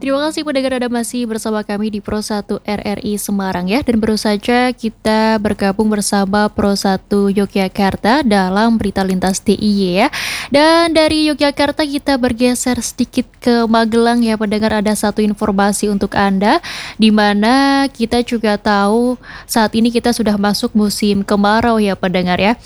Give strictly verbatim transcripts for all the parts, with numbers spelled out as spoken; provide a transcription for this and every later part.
Terima kasih pendengar Anda masih bersama kami di Pro satu R R I Semarang ya. Dan baru saja kita bergabung bersama Pro satu Yogyakarta dalam berita lintas D I Y ya. Dan dari Yogyakarta kita bergeser sedikit ke Magelang ya pendengar, ada satu informasi untuk Anda, di mana kita juga tahu saat ini kita sudah masuk musim kemarau ya pendengar ya.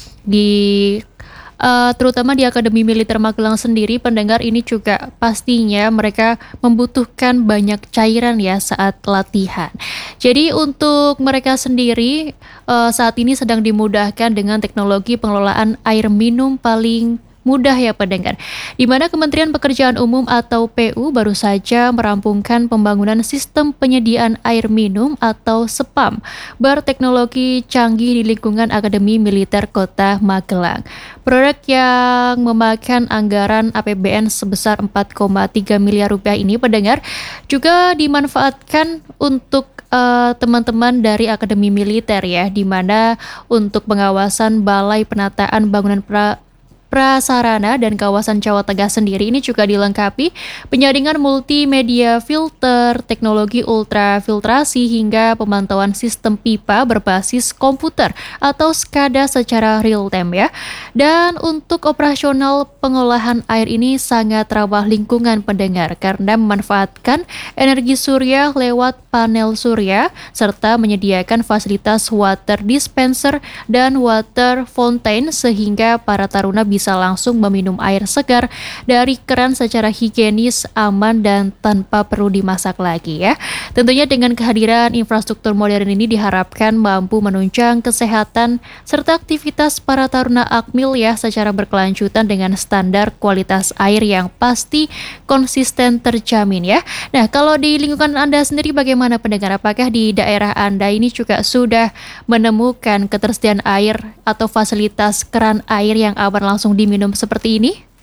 Di Eee, terutama di Akademi Militer Magelang sendiri, pendengar, ini juga pastinya mereka membutuhkan banyak cairan ya saat latihan. Jadi untuk mereka sendiri, eee, saat ini sedang dimudahkan dengan teknologi pengelolaan air minum paling mudah ya pendengar, di mana Kementerian Pekerjaan Umum atau P U baru saja merampungkan pembangunan sistem penyediaan air minum atau SEPAM berteknologi canggih di lingkungan Akademi Militer Kota Magelang. Proyek yang memakan anggaran A P B N sebesar empat koma tiga miliar rupiah ini pendengar juga dimanfaatkan untuk eh, teman-teman dari Akademi Militer ya, di mana untuk pengawasan Balai Penataan Bangunan pra Prasarana dan kawasan Jawa Tengah sendiri ini juga dilengkapi penyaringan multimedia filter, teknologi ultrafiltrasi hingga pemantauan sistem pipa berbasis komputer atau SCADA secara real time ya. Dan untuk operasional pengolahan air ini sangat ramah lingkungan pendengar karena memanfaatkan energi surya lewat panel surya serta menyediakan fasilitas water dispenser dan water fountain sehingga para taruna bisa bisa langsung meminum air segar dari keran secara higienis, aman, dan tanpa perlu dimasak lagi ya. Tentunya dengan kehadiran infrastruktur modern ini diharapkan mampu menunjang kesehatan serta aktivitas para taruna Akmil ya secara berkelanjutan dengan standar kualitas air yang pasti konsisten terjamin ya. Nah, kalau di lingkungan Anda sendiri bagaimana pendengar? Apakah di daerah Anda ini juga sudah menemukan ketersediaan air atau fasilitas keran air yang aman langsung diminum seperti ini?